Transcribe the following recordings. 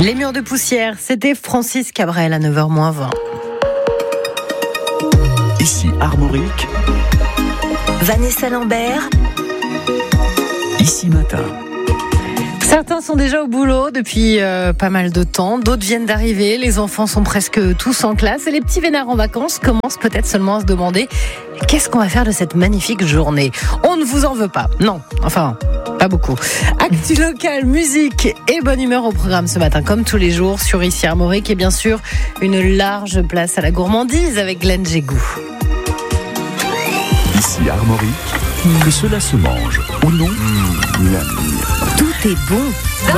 Les murs de poussière, c'était Francis Cabrel à 9h-20. Ici Armorique, Vanessa Lambert, Ici Matin. Certains sont déjà au boulot depuis pas mal de temps, d'autres viennent d'arriver, les enfants sont presque tous en classe et les petits vénards en vacances commencent peut-être seulement à se demander qu'est-ce qu'on va faire de cette magnifique journée. On ne vous en veut pas, non, enfin pas beaucoup. Actu local, musique et bonne humeur au programme ce matin, comme tous les jours sur Ici Armorique et bien sûr une large place à la gourmandise avec Glenn Jégou. Ici Armorique, que cela se mange ou non, Tout est bon.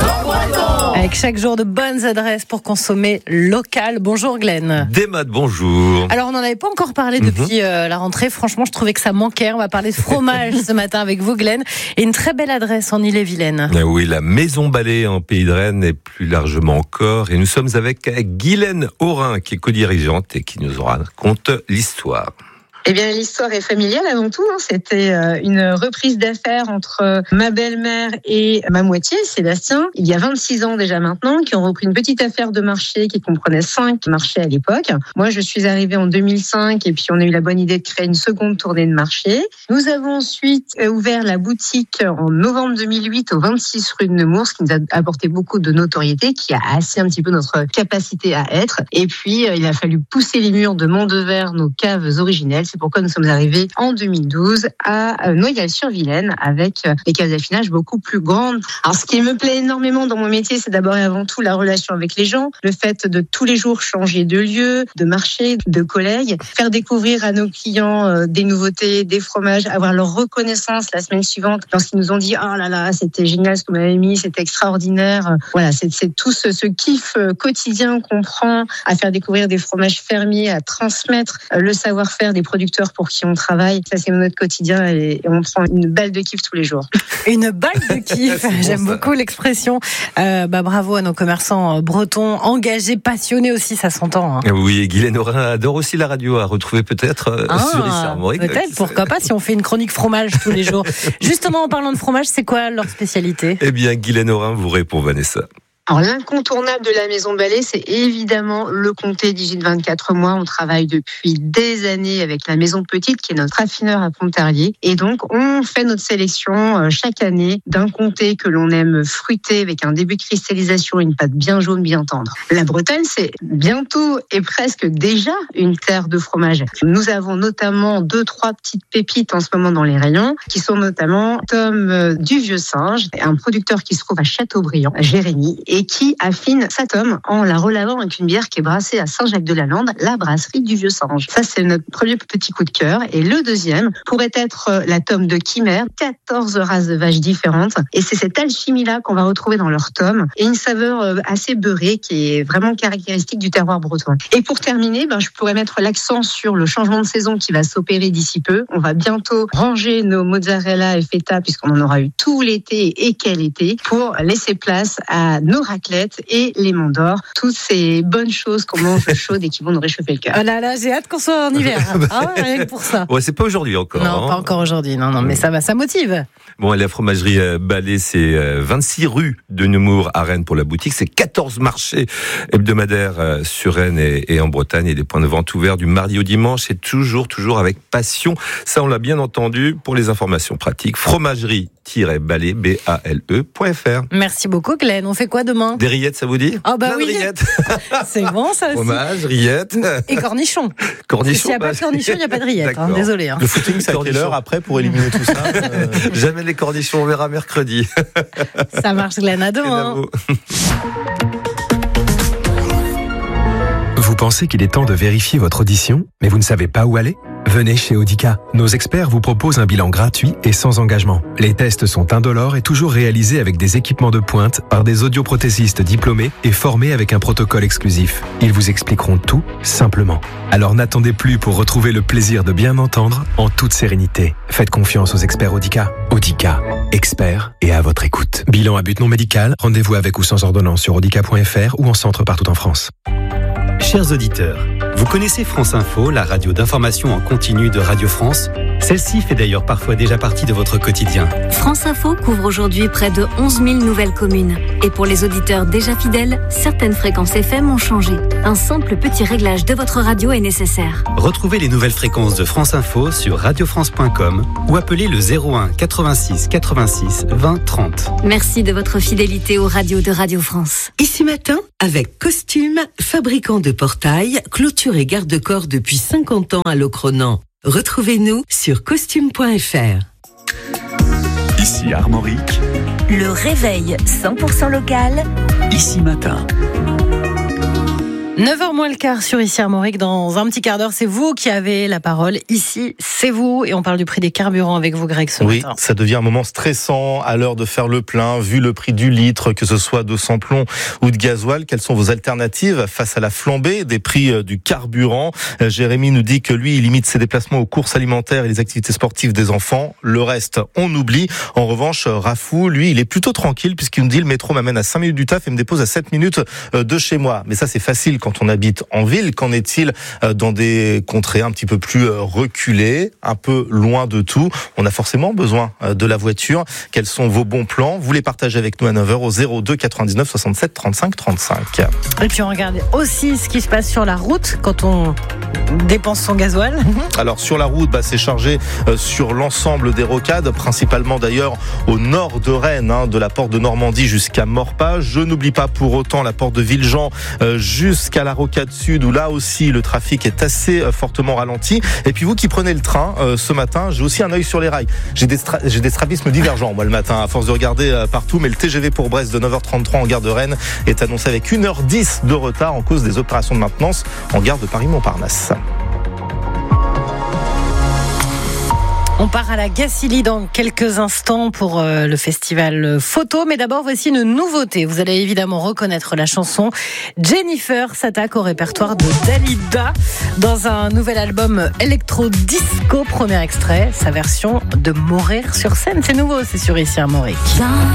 Avec chaque jour de bonnes adresses pour consommer local. Bonjour Glenn. Desmat, bonjour. Alors on n'en avait pas encore parlé depuis la rentrée. Franchement, je trouvais que ça manquait. On va parler de fromage ce matin avec vous Glenn. Et une très belle adresse en Ille-et-Vilaine. Oui, la Maison Ballet en Pays de Rennes et plus largement encore. Et nous sommes avec Guylaine Aurin qui est co-dirigeante et qui nous raconte l'histoire. Eh bien, l'histoire est familiale avant tout. C'était une reprise d'affaires entre ma belle-mère et ma moitié, Sébastien, il y a 26 ans déjà maintenant, qui ont repris une petite affaire de marché qui comprenait 5 marchés à l'époque. Moi, je suis arrivée en 2005 et puis on a eu la bonne idée de créer une seconde tournée de marché. Nous avons ensuite ouvert la boutique en novembre 2008 au 26 rue de Nemours, ce qui nous a apporté beaucoup de notoriété, qui a assis un petit peu notre capacité à être. Et puis, il a fallu pousser les murs de Mont-de-Vert, nos caves originelles. C'est pourquoi nous sommes arrivés en 2012 à Noyal-sur-Vilaine avec des caves d'affinage beaucoup plus grandes. Alors, ce qui me plaît énormément dans mon métier, c'est d'abord et avant tout la relation avec les gens, le fait de tous les jours changer de lieu, de marché, de collègues, faire découvrir à nos clients des nouveautés, des fromages, avoir leur reconnaissance la semaine suivante lorsqu'ils nous ont dit « Oh là là, c'était génial ce que vous m'avez mis, c'était extraordinaire ». Voilà, c'est tout ce kiff quotidien qu'on prend à faire découvrir des fromages fermiers, à transmettre le savoir-faire des producteurs pour qui on travaille. Ça, c'est notre quotidien et on prend une balle de kiff tous les jours. Une balle de kiff, j'aime beaucoup l'expression. Bravo à nos commerçants bretons, engagés, passionnés aussi, ça s'entend. Oui, et Guylaine Aurin adore aussi la radio, à retrouver peut-être sur Ici Armorique. Peut-être, pourquoi pas, si on fait une chronique fromage tous les jours. Justement, en parlant de fromage, c'est quoi leur spécialité ? Eh bien, Guylaine Aurin vous répond, Vanessa. Alors, l'incontournable de la Maison Ballet, c'est évidemment le comté d'hygiène 24 mois. On travaille depuis des années avec la Maison Petite, qui est notre affineur à Pontarlier. Et donc, on fait notre sélection chaque année d'un comté que l'on aime fruité avec un début de cristallisation, une pâte bien jaune, bien tendre. La Bretagne, c'est bientôt et presque déjà une terre de fromage. Nous avons notamment 2-3 petites pépites en ce moment dans les rayons, qui sont notamment Tom du Vieux Singe, un producteur qui se trouve à Châteaubriand, à Jérémy, et qui affine sa tome en la relavant avec une bière qui est brassée à Saint-Jacques-de-la-Lande, la brasserie du Vieux Singe. Ça, c'est notre premier petit coup de cœur. Et le deuxième pourrait être la tome de Chimère, 14 races de vaches différentes. Et c'est cette alchimie-là qu'on va retrouver dans leur tome. Et une saveur assez beurrée qui est vraiment caractéristique du terroir breton. Et pour terminer, je pourrais mettre l'accent sur le changement de saison qui va s'opérer d'ici peu. On va bientôt ranger nos mozzarella et feta, puisqu'on en aura eu tout l'été et quel été, pour laisser place à nos raclettes et les monts d'or, toutes ces bonnes choses qu'on mange chaudes et qui vont nous réchauffer le cœur. Oh là là, j'ai hâte qu'on soit en hiver. Rien que pour ça. Ouais, c'est pas aujourd'hui encore. Non, pas encore aujourd'hui. Non, mais ça va, ça motive. Bon, la fromagerie Ballet, c'est 26 rue de Nemours à Rennes pour la boutique. C'est 14 marchés hebdomadaires sur Rennes et en Bretagne et des points de vente ouverts du mardi au dimanche et toujours avec passion. Ça, on l'a bien entendu. Pour les informations pratiques, fromagerie-ballet, BALE.fr. Merci beaucoup, Glenn. On fait quoi demain ? Des rillettes, ça vous dit ? Ah bah plein oui. de rillettes. C'est bon, ça aussi. Fromage, rillettes. Et cornichons. Cornichons. S'il n'y a pas de cornichons, il n'y a pas de rillettes. Désolé. Le footing, c'est à quelle heure après pour éliminer tout ça Jamais les cornichons, on verra mercredi. Ça marche, Glenn. À demain. Vous pensez qu'il est temps de vérifier votre audition, mais vous ne savez pas où aller ? Venez chez Audica. Nos experts vous proposent un bilan gratuit et sans engagement. Les tests sont indolores et toujours réalisés avec des équipements de pointe par des audioprothésistes diplômés et formés avec un protocole exclusif. Ils vous expliqueront tout simplement. Alors n'attendez plus pour retrouver le plaisir de bien entendre en toute sérénité. Faites confiance aux experts Audica. Audica, experts et à votre écoute. Bilan à but non médical, rendez-vous avec ou sans ordonnance sur audica.fr ou en centre partout en France. Chers auditeurs, vous connaissez France Info, la radio d'information en continu de Radio France ? Celle-ci fait d'ailleurs parfois déjà partie de votre quotidien. France Info couvre aujourd'hui près de 11 000 nouvelles communes. Et pour les auditeurs déjà fidèles, certaines fréquences FM ont changé. Un simple petit réglage de votre radio est nécessaire. Retrouvez les nouvelles fréquences de France Info sur radiofrance.com ou appelez le 01 86 86 20 30. Merci de votre fidélité aux radios de Radio France. Ici Matin, avec Costume, fabricant de portails, clôture et garde-corps depuis 50 ans à Locronan. Retrouvez-nous sur costume.fr. Ici Armorique. Le réveil 100% local. Ici Matin. 9h moins le quart sur Ici Armorique. Dans un petit quart d'heure, c'est vous qui avez la parole. Ici, c'est vous. Et on parle du prix des carburants avec vous, Greg, ce matin. Oui, ça devient un moment stressant à l'heure de faire le plein, vu le prix du litre, que ce soit de sans-plomb ou de gasoil. Quelles sont vos alternatives face à la flambée des prix du carburant? Jérémy nous dit que lui, il limite ses déplacements aux courses alimentaires et les activités sportives des enfants. Le reste, on oublie. En revanche, Rafou, lui, il est plutôt tranquille puisqu'il nous dit le métro m'amène à 5 minutes du taf et me dépose à 7 minutes de chez moi. Mais ça, c'est facile quand on habite en ville. Qu'en est-il dans des contrées un petit peu plus reculées, un peu loin de tout? On a forcément besoin de la voiture. Quels sont vos bons plans? Vous les partagez avec nous à 9h au 02 99 67 35 35. Et puis on regarde aussi ce qui se passe sur la route quand on dépense son gasoil. Alors sur la route, c'est chargé sur l'ensemble des rocades, principalement d'ailleurs au nord de Rennes, de la porte de Normandie jusqu'à Morpas. Je n'oublie pas pour autant la porte de Villejean jusqu'à la rocade sud, où là aussi le trafic est assez fortement ralenti. Et puis vous qui prenez le train ce matin, j'ai aussi un œil sur les rails. J'ai des strabismes divergents moi le matin à force de regarder partout, mais le TGV pour Brest de 9h33 en gare de Rennes est annoncé avec 1h10 de retard en cause des opérations de maintenance en gare de Paris-Montparnasse. On part à la Gacilly dans quelques instants pour le festival photo. Mais d'abord, voici une nouveauté. Vous allez évidemment reconnaître la chanson. Jennifer s'attaque au répertoire de Dalida dans un nouvel album électro-disco. Premier extrait, sa version de Mourir sur scène. C'est nouveau, c'est sur Ici Armorique.